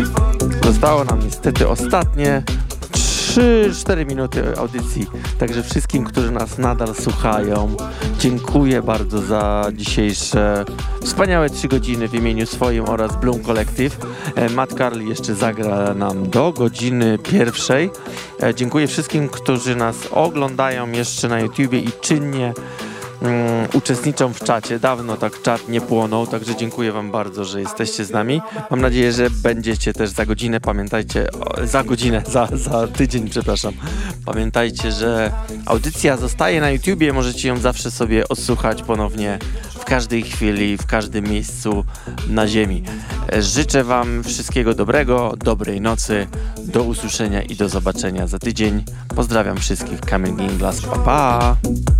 Zostało nam niestety ostatnie 3-4 minuty audycji, także wszystkim, którzy nas nadal słuchają, dziękuję bardzo za dzisiejsze wspaniałe 3 godziny w imieniu swoim oraz Bloom Collective. Matt Carley jeszcze zagra nam do godziny 1. Dziękuję wszystkim, którzy nas oglądają jeszcze na YouTubie i czynnie uczestniczą w czacie. Dawno tak czat nie płonął, także dziękuję wam bardzo, że jesteście z nami. Mam nadzieję, że będziecie też za godzinę. Pamiętajcie, za tydzień, przepraszam. Pamiętajcie, że audycja zostaje na YouTubie, możecie ją zawsze sobie odsłuchać ponownie w każdej chwili, w każdym miejscu na ziemi. Życzę wam wszystkiego dobrego, dobrej nocy, do usłyszenia i do zobaczenia za tydzień. Pozdrawiam wszystkich, Kamil Ginglas, pa pa!